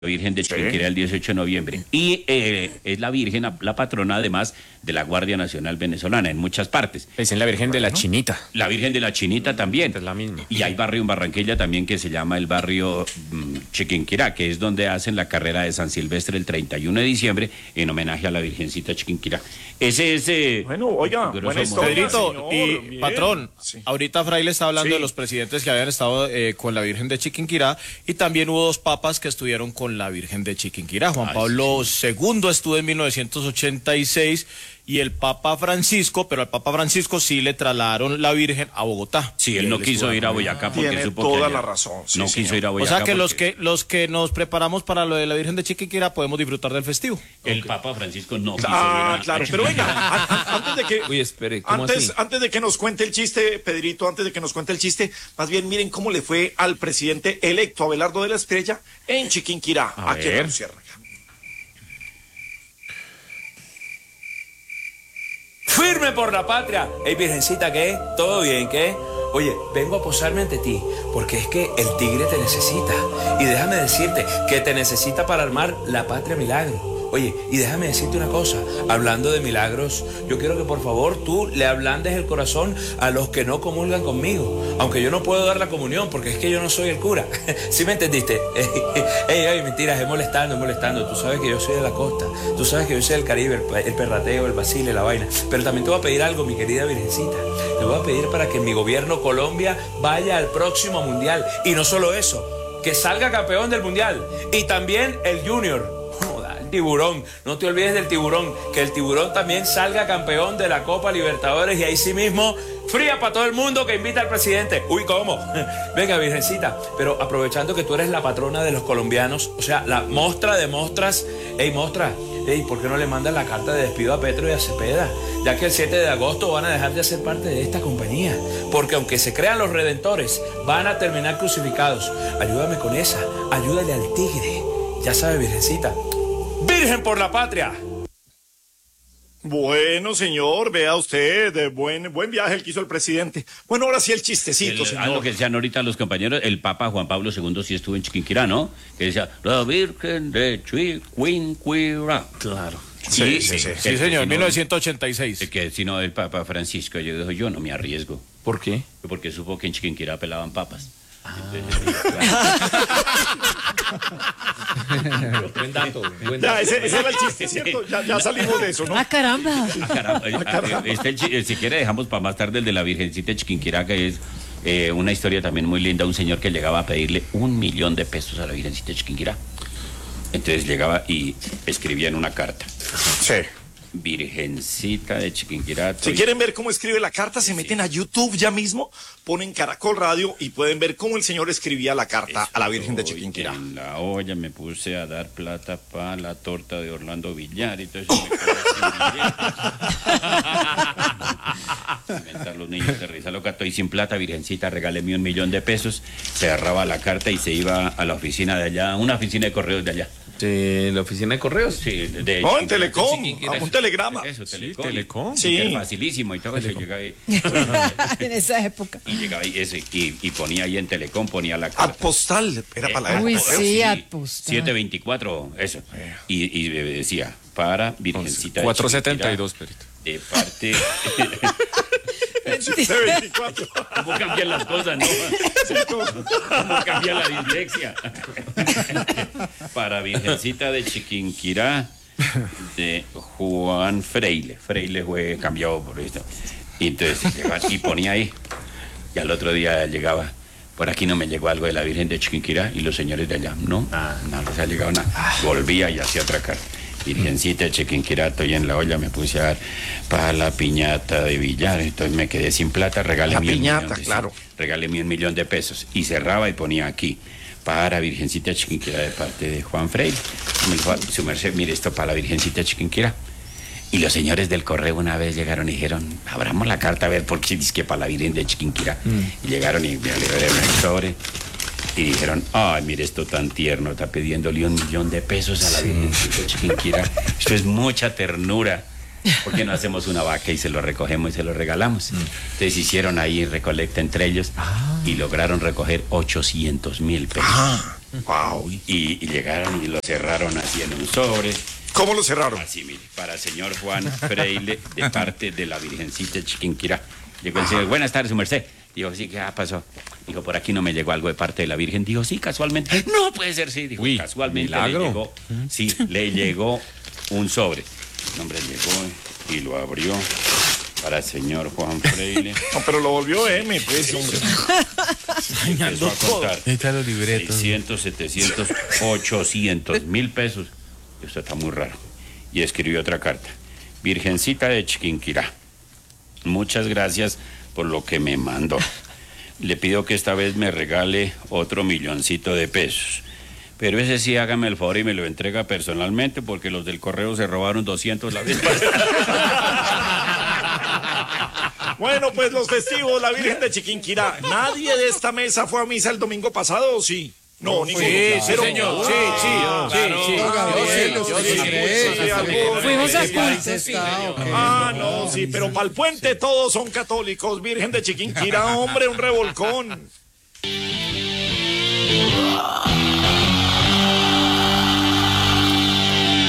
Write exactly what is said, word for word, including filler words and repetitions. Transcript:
La Virgen de Chiquinquirá el dieciocho de noviembre. Y eh, es la Virgen, la patrona además de la Guardia Nacional Venezolana en muchas partes. Es en la Virgen de la Chinita. La Virgen de la Chinita también. Es la misma. Y hay barrio en Barranquilla también que se llama el barrio um, Chiquinquirá, que es donde hacen la carrera de San Silvestre el treinta y uno de diciembre en homenaje a la Virgencita Chiquinquirá. Ese es... Eh, bueno, oiga, buena historia, Pedrito, señor, y bien. patrón, Sí. ahorita Fraile está hablando Sí. de los presidentes que habían estado eh, con la Virgen de Chiquinquirá y también hubo dos papas que estuvieron con la Virgen de Chiquinquirá. Juan Ay, Pablo sí. segundo estuvo en mil novecientos ochenta y seis y el Papa Francisco, pero al Papa Francisco sí le trasladaron la Virgen a Bogotá. sí, él Y no él quiso estuvo ir a acá. Boyacá porque Tiene supo toda que allá la razón, sí, no señor. quiso ir a O Boyacá. sea que los porque que los que nos preparamos para lo de la Virgen de Chiquinquirá podemos disfrutar del festivo. el Papa Francisco no quiso Ah, ir a... claro, pero venga, a- a- antes de que Uy, espere, ¿cómo antes, así? antes de que nos cuente el chiste, Pedrito, antes de que nos cuente el chiste, más bien miren cómo le fue al presidente electo Abelardo de la Estrella en Chiquinquirá. A Aquí ver. en Cierra. Firme por la patria. Ey, virgencita, ¿qué? ¿Todo bien, qué? Oye, vengo a posarme ante ti, porque es que el tigre te necesita. Y déjame decirte que te necesita para armar la patria milagro. Oye, y déjame decirte una cosa, hablando de milagros, yo quiero que por favor tú le ablandes el corazón a los que no comulgan conmigo, aunque yo no puedo dar la comunión, porque es que yo no soy el cura. ¿Sí me entendiste? Ey, ey, mentiras, es molestando, es molestando. Tú sabes que yo soy de la costa, tú sabes que yo soy del Caribe, el, el perrateo, el vacile, la vaina. Pero también te voy a pedir algo, mi querida virgencita. Te voy a pedir para que mi gobierno Colombia vaya al próximo mundial. Y no solo eso, que salga campeón del mundial. Y también el junior. Tiburón, no te olvides del tiburón, que el tiburón también salga campeón de la Copa Libertadores y ahí sí mismo, fría para todo el mundo que invita al presidente. Uy, ¿cómo? Venga, virgencita, pero aprovechando que tú eres la patrona de los colombianos, o sea, la mostra de mostras, ey, mostra, ey, ¿por qué no le mandas la carta de despido a Petro y a Cepeda? Ya que el siete de agosto van a dejar de ser parte de esta compañía, porque aunque se crean los redentores, van a terminar crucificados. Ayúdame con esa, ayúdale al tigre, ya sabe, virgencita. ¡Virgen por la patria! Bueno, señor, vea usted, de buen, buen viaje el que hizo el presidente. Bueno, ahora sí el chistecito, El- señor. algo que decían ahorita los compañeros, el Papa Juan Pablo segundo sí estuvo en Chiquinquirá, ¿no? Que decía, la Virgen de Chiquinquirá. Claro. Sí, sí, sí. que- Sí, que señor, si no- mil novecientos ochenta y seis. Que si no, el Papa Francisco, yo dijo, yo no me arriesgo, ¿Por qué? porque supo que en Chiquinquirá pelaban papas. Buen dato, buen Ya, ese, ese era el chiste, ¿cierto? Ya, ya salimos de eso, ¿no? ¡Ah, caramba! Ah, caramba, eh, ah, este, el chi- eh, si quiere dejamos para más tarde el de la Virgencita de Chiquinquirá, que es eh, una historia también muy linda, un señor que llegaba a pedirle un millón de pesos a la Virgencita de Chiquinquirá. Entonces llegaba y escribía en una carta, Sí. Virgencita de Chiquinquirá. Si quieren ver cómo escribe la carta, se meten a YouTube ya mismo, ponen Caracol Radio y pueden ver cómo el señor escribía la carta a la Virgen de Estoy Chiquinquirá. En la olla me puse a dar plata para la torta de Orlando Villar y todo eso. Me quedé sin billetes. Inventar los niños de risa loca, estoy sin plata, Virgencita, regáleme un millón de pesos. Cerraba la carta y se iba a la oficina de allá, una oficina de correos de allá. ¿De la oficina de correos? Sí, de, de No, en Chiquinquirá. Telecom, Chiquinquirá, a un telegrama. Eso, Telecom. Telecom. Sí. Que era facilísimo y todo eso. Llegaba ahí, En esa época. y llegaba ahí eso, y, y ponía ahí en Telecom, ponía la carta. Ad postal, era para la Uy, época. sí, ad postal. siete veinticuatro, eso. Y, y decía, para Virgencita de cuatrocientos setenta y Chiquinquirá, dos, Perito. de parte... De veinticuatro. ¿Cómo cambian las cosas, no? ¿Cómo cambia la dislexia? Para Virgencita de Chiquinquirá, de Juan Freile. Freile fue cambiado por esto. Y entonces llegaba y ponía ahí. Y al otro día llegaba, por aquí no me llegó algo de la Virgen de Chiquinquirá, y los señores de allá, no, nada, no les ha llegado nada. Volvía y hacía otra carta. Virgencita de Chiquinquirá, estoy en la olla, me puse a dar para la piñata de Villar, entonces me quedé sin plata, regáleme La un piñata, millón de- claro. regáleme un millón de pesos. Y cerraba y ponía aquí, para Virgencita de Chiquinquirá de parte de Juan Freire. Me dijo, su merced, mire esto para la Virgencita de Chiquinquirá. Y los señores del correo una vez llegaron y dijeron, abramos la carta a ver por qué dice que para la Virgen de Chiquinquirá. Y llegaron y me abrieron el sobre. Y dijeron, ay, mire esto tan tierno, está pidiéndole un millón de pesos a la Virgencita de Chiquinquirá. Esto es mucha ternura. ¿Por qué no hacemos una vaca y se lo recogemos y se lo regalamos? Entonces hicieron ahí recolecta entre ellos y lograron recoger ochocientos mil pesos. Ah. Wow. Y, y llegaron y lo cerraron así en un sobre. ¿Cómo lo cerraron? Así, mire, para el señor Juan Freile, de parte de la Virgencita de Chiquinquirá. Llegó el señor, buenas tardes, su merced. Dijo, sí, ¿qué ah, pasó? Dijo, por aquí no me llegó algo de parte de la Virgen. Dijo, sí, casualmente. No puede ser, sí. Dijo, Uy, casualmente milagro. le llegó. Sí, le llegó un sobre. El hombre llegó y lo abrió para el señor Juan Freile. No, pero lo volvió M, pues, hombre. Y empezó a contar. Ahí están los libretos. seiscientos, setecientos, ochocientos mil pesos. Esto está muy raro. Y escribió otra carta. Virgencita de Chiquinquirá, muchas gracias por lo que me mandó. Le pido que esta vez me regale otro milloncito de pesos. Pero ese sí, hágame el favor y me lo entrega personalmente, porque los del correo se robaron doscientos la vez pasada. Bueno, pues los festivos, la Virgen de Chiquinquirá. ¿Nadie de esta mesa fue a misa el domingo pasado o sí? No, ninguno. Sí, sí, Pero- señor. Sí, sí, Ah, sí, sí. Gabriel, Yo sí, yo ¿usted sí. sí cree? sí, algunos. Fuimos a Sí, culto. Ah, no, sí, pero para el puente todos son católicos. Virgen de Chiquinquirá, hombre, un revolcón.